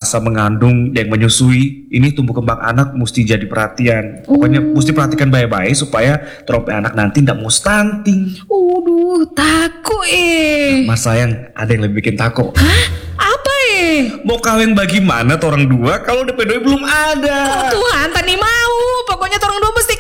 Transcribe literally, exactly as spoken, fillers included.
masa mengandung dan menyusui, ini tumbuh kembang anak mesti jadi perhatian. Pokoknya Oh. mesti perhatikan baik-baik supaya trope anak nanti ndak mau stunting. Waduh, takut eh. Mas sayang, ada yang lebih bikin takut. Hah? Apa eh? Mau kawin bagaimana orang dua kalau D P doi belum ada? Oh Tuhan, tani mau. Pokoknya orang dua mesti